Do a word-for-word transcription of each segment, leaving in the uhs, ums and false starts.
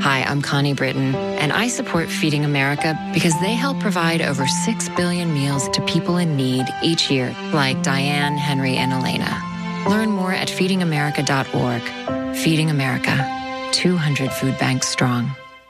Hi, I'm Connie Britton, and I support Feeding America because they help provide over six billion meals to people in need each year, like Diane, Henry, and Elena. Learn more at feeding america dot org. Feeding America, two hundred food banks strong.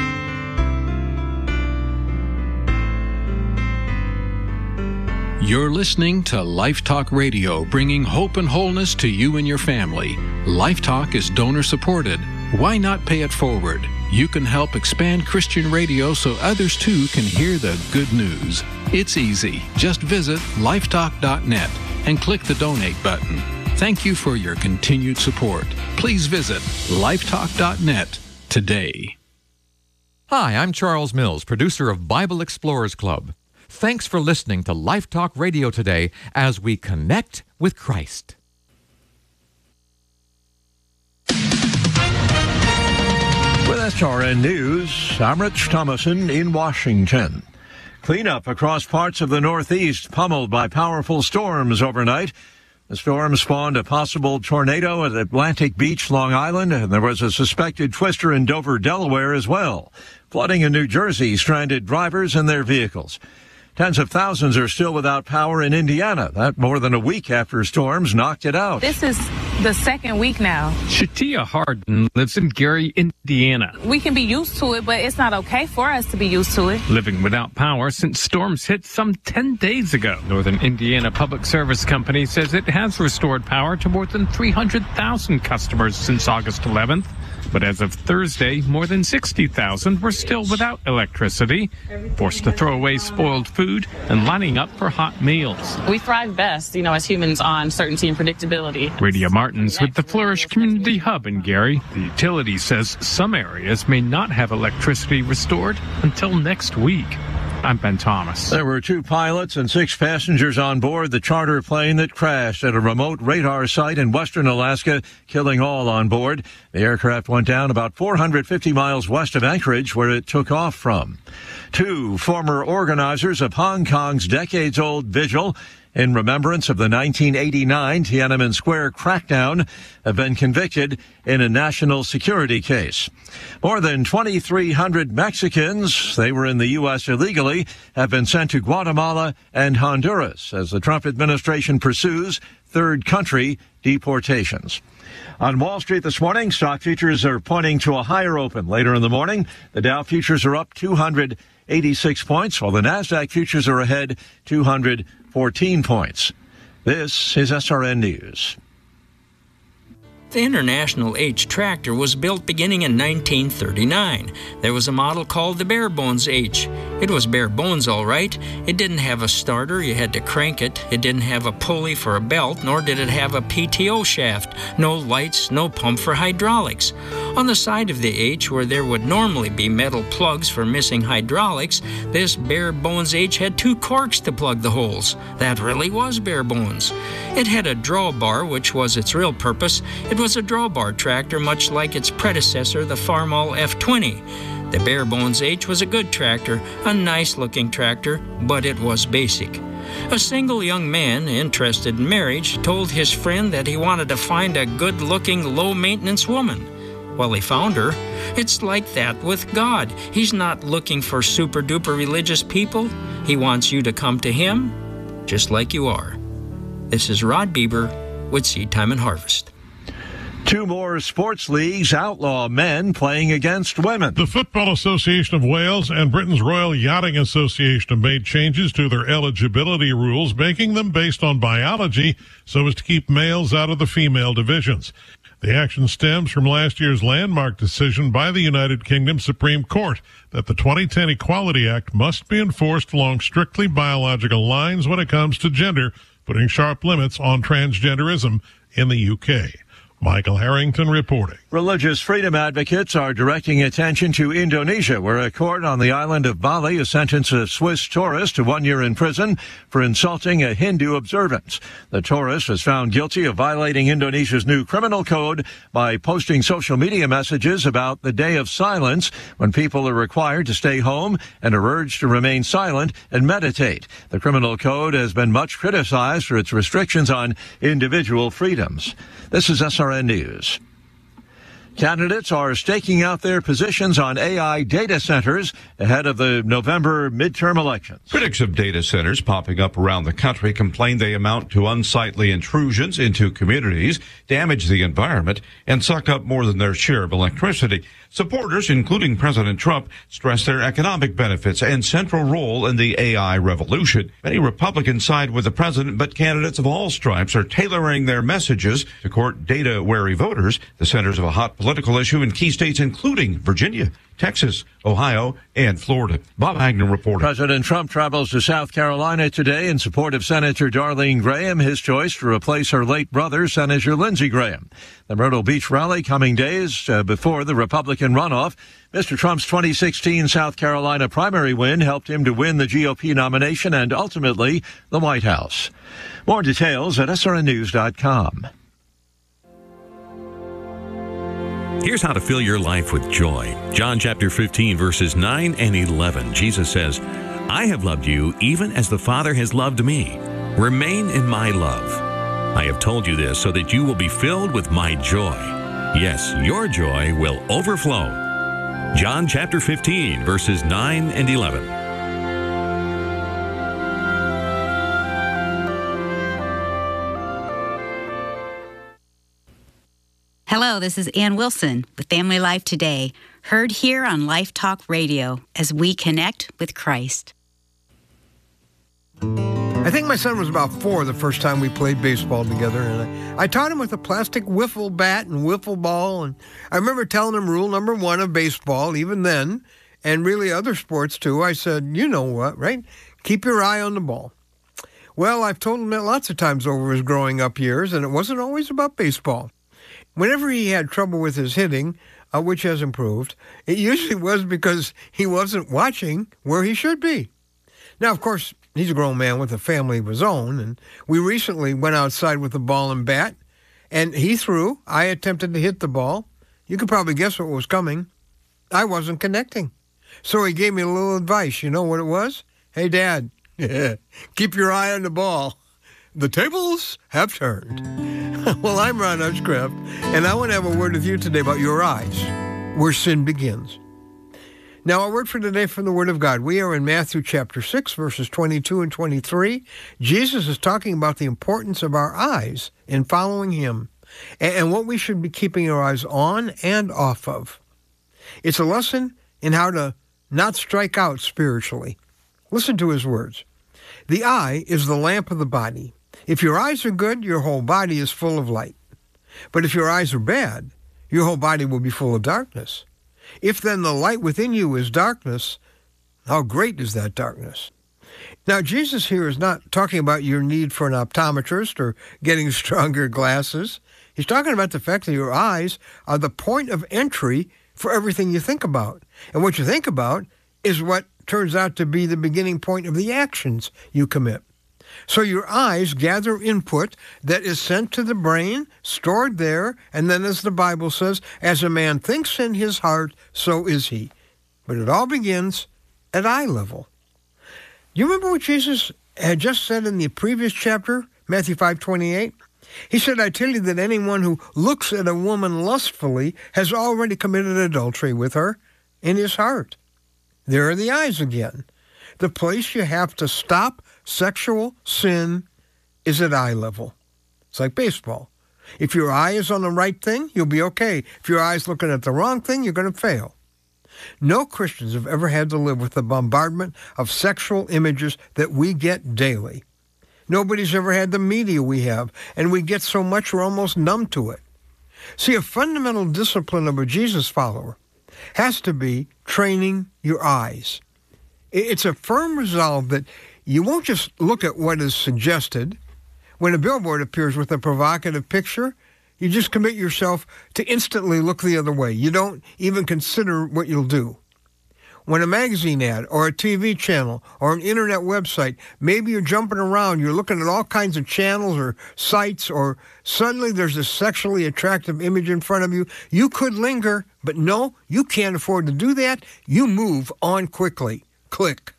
You're listening to Life Talk Radio, bringing hope and wholeness to you and your family. Life Talk is donor-supported. Why not pay it forward? You can help expand Christian radio so others too can hear the good news. It's easy. Just visit lifetalk dot net and click the donate button. Thank you for your continued support. Please visit lifetalk dot net today. Hi, I'm Charles Mills, producer of Bible Explorers Club. Thanks for listening to Life Talk Radio today as we connect with Christ. With S R N News, I'm Rich Thomason in Washington. Cleanup across parts of the Northeast pummeled by powerful storms overnight. The storm spawned a possible tornado at Atlantic Beach, Long Island, and there was a suspected twister in Dover, Delaware as well. Flooding in New Jersey stranded drivers and their vehicles. Tens of thousands are still without power in Indiana. That more than a week after storms knocked it out. This is the second week now. Shatia Harden lives in Gary, Indiana. We can be used to it, but it's not okay for us to be used to it. Living without power since storms hit some ten days ago. Northern Indiana Public Service Company says it has restored power to more than three hundred thousand customers since August eleventh. But as of Thursday, more than sixty thousand were still without electricity, forced to throw away spoiled food and lining up for hot meals. We thrive best, you know, as humans on certainty and predictability. Radia Martins with the Flourish Community Hub in Gary. The utility says some areas may not have electricity restored until next week. I'm Ben Thomas. There were two pilots and six passengers on board the charter plane that crashed at a remote radar site in western Alaska, killing all on board. The aircraft went down about four hundred fifty miles west of Anchorage, where it took off from. Two former organizers of Hong Kong's decades-old vigil in remembrance of the nineteen eighty-nine Tiananmen Square crackdown have been convicted in a national security case. More than twenty-three hundred Mexicans, they were in the U S illegally, have been sent to Guatemala and Honduras as the Trump administration pursues third country deportations. On Wall Street this morning, stock futures are pointing to a higher open later in the morning. The Dow futures are up two hundred eighty-six points, while the NASDAQ futures are ahead two hundred fourteen points. This is S R N News. The International H tractor was built beginning in nineteen thirty-nine. There was a model called the Bare Bones H. It was bare bones, all right. It didn't have a starter. You had to crank it. It didn't have a pulley for a belt, nor did it have a P T O shaft. No lights, no pump for hydraulics. On the side of the H, where there would normally be metal plugs for missing hydraulics, this Bare Bones H had two corks to plug the holes. That really was bare bones. It had a drawbar, which was its real purpose. It was a drawbar tractor, much like its predecessor, the Farmall F twenty. The Bare Bones H was a good tractor, a nice-looking tractor, but it was basic. A single young man interested in marriage told his friend that he wanted to find a good-looking, low-maintenance woman. Well, he found her. It's like that with God. He's not looking for super-duper religious people. He wants you to come to Him just like you are. This is Rod Bieber with Seed Time and Harvest. Two more sports leagues outlaw men playing against women. The Football Association of Wales and Britain's Royal Yachting Association have made changes to their eligibility rules, making them based on biology so as to keep males out of the female divisions. The action stems from last year's landmark decision by the United Kingdom Supreme Court that the twenty ten Equality Act must be enforced along strictly biological lines when it comes to gender, putting sharp limits on transgenderism in the U K. Michael Harrington reporting. Religious freedom advocates are directing attention to Indonesia, where a court on the island of Bali has sentenced a Swiss tourist to one year in prison for insulting a Hindu observance. The tourist was found guilty of violating Indonesia's new criminal code by posting social media messages about the Day of Silence, when people are required to stay home and are urged to remain silent and meditate. The criminal code has been much criticized for its restrictions on individual freedoms. This is S R N News. Candidates are staking out their positions on A I data centers ahead of the November midterm elections. Critics of data centers popping up around the country complain they amount to unsightly intrusions into communities, damage the environment, and suck up more than their share of electricity. Supporters, including President Trump, stress their economic benefits and central role in the A I revolution. Many Republicans side with the president, but candidates of all stripes are tailoring their messages to court data-wary voters, the centers of a hot political issue in key states including Virginia, Texas, Ohio, and Florida. Bob Agnew reporting. President Trump travels to South Carolina today in support of Senator Darlene Graham, his choice to replace her late brother, Senator Lindsey Graham. The Myrtle Beach rally coming days uh, before the Republican runoff. Mister Trump's twenty sixteen South Carolina primary win helped him to win the G O P nomination and ultimately the White House. More details at S R N news dot com. Here's how to fill your life with joy. John chapter fifteen, verses nine and eleven. Jesus says, I have loved you even as the Father has loved me. Remain in my love. I have told you this so that you will be filled with my joy. Yes, your joy will overflow. John chapter fifteen, verses nine and eleven. Hello, this is Ann Wilson with Family Life Today, heard here on Life Talk Radio as we connect with Christ. I think my son was about four the first time we played baseball together, and I, I taught him with a plastic wiffle bat and wiffle ball, and I remember telling him rule number one of baseball, even then, and really other sports too. I said, you know what, right? Keep your eye on the ball. Well, I've told him that lots of times over his growing up years, and it wasn't always about baseball. Whenever he had trouble with his hitting, uh, which has improved, it usually was because he wasn't watching where he should be. Now, of course, he's a grown man with a family of his own, and we recently went outside with the ball and bat, and he threw. I attempted to hit the ball. You could probably guess what was coming. I wasn't connecting. So he gave me a little advice. You know what it was? Hey, Dad, keep your eye on the ball. The tables have turned. Well, I'm Ron Hutchcraft, and I want to have a word with you today about your eyes, where sin begins. Now, our word for today from the Word of God. We are in Matthew chapter six, verses twenty-two and twenty-three. Jesus is talking about the importance of our eyes in following Him and what we should be keeping our eyes on and off of. It's a lesson in how to not strike out spiritually. Listen to His words. The eye is the lamp of the body. If your eyes are good, your whole body is full of light. But if your eyes are bad, your whole body will be full of darkness. If then the light within you is darkness, how great is that darkness? Now, Jesus here is not talking about your need for an optometrist or getting stronger glasses. He's talking about the fact that your eyes are the point of entry for everything you think about. And what you think about is what turns out to be the beginning point of the actions you commit. So your eyes gather input that is sent to the brain, stored there, and then, as the Bible says, as a man thinks in his heart, so is he. But it all begins at eye level. You remember what Jesus had just said in the previous chapter, Matthew five twenty-eight? He said, I tell you that anyone who looks at a woman lustfully has already committed adultery with her in his heart. There are the eyes again. The place you have to stop sexual sin is at eye level. It's like baseball. If your eye is on the right thing, you'll be okay. If your eye's looking at the wrong thing, you're going to fail. No Christians have ever had to live with the bombardment of sexual images that we get daily. Nobody's ever had the media we have, and we get so much we're almost numb to it. See, a fundamental discipline of a Jesus follower has to be training your eyes. It's a firm resolve that you won't just look at what is suggested. When a billboard appears with a provocative picture, you just commit yourself to instantly look the other way. You don't even consider what you'll do. When a magazine ad or a T V channel or an internet website, maybe you're jumping around, you're looking at all kinds of channels or sites, or suddenly there's a sexually attractive image in front of you, you could linger, but no, you can't afford to do that. You move on quickly. Click.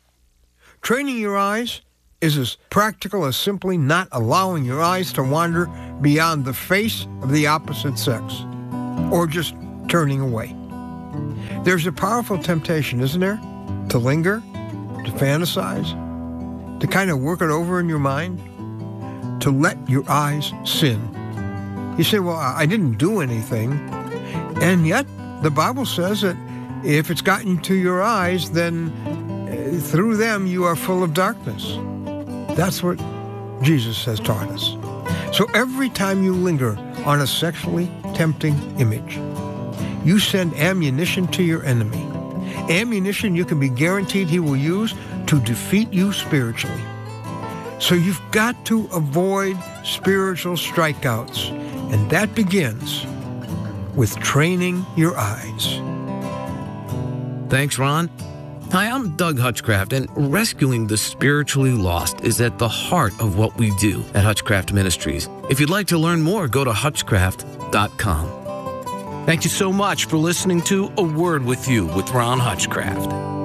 Training your eyes is as practical as simply not allowing your eyes to wander beyond the face of the opposite sex. or just turning away. There's a powerful temptation, isn't there? To linger, to fantasize, to kind of work it over in your mind, to let your eyes sin. You say, well, I didn't do anything. And yet, the Bible says that if it's gotten to your eyes, then uh, through them you are full of darkness. That's what Jesus has taught us. So every time you linger on a sexually tempting image, you send ammunition to your enemy. Ammunition you can be guaranteed he will use to defeat you spiritually. So you've got to avoid spiritual strikeouts, and that begins with training your eyes. Thanks, Ron. Hi, I'm Doug Hutchcraft, and rescuing the spiritually lost is at the heart of what we do at Hutchcraft Ministries. If you'd like to learn more, go to hutchcraft dot com. Thank you so much for listening to A Word With You with Ron Hutchcraft.